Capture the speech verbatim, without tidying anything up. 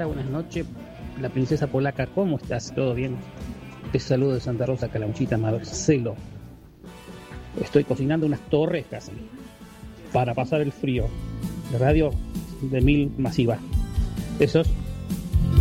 Hola, buenas noches. La princesa polaca, ¿cómo estás? ¿Todo bien? Te saludo de Santa Rosa, Calamuchita, Marcelo. Estoy cocinando unas torrejas para pasar el frío. Radio de mil masiva. Besos.